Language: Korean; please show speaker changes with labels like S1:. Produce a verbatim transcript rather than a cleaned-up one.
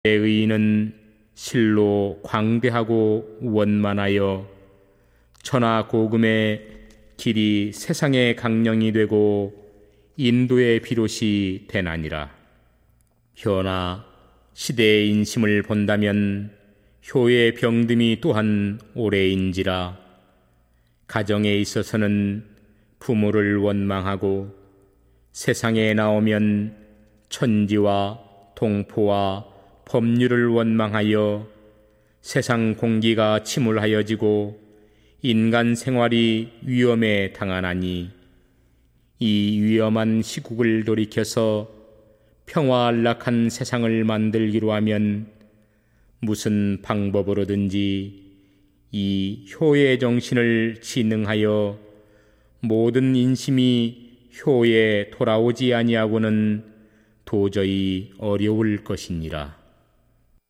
S1: 의인은 실로 광대하고 원만하여 천하 고금의 길이 세상의 강령이 되고 인도의 비롯이 되나니라. 현아 시대의 인심을 본다면 효의 병듦이 또한 오래인지라. 가정에 있어서는 부모를 원망하고 세상에 나오면 천지와 동포와 법률을 원망하여 세상 공기가 침울하여지고 인간 생활이 위험에 당하나니, 이 위험한 시국을 돌이켜서 평화안락한 세상을 만들기로 하면 무슨 방법으로든지 이 효의 정신을 지능하여 모든 인심이 효에 돌아오지 아니하고는 도저히 어려울 것이니라.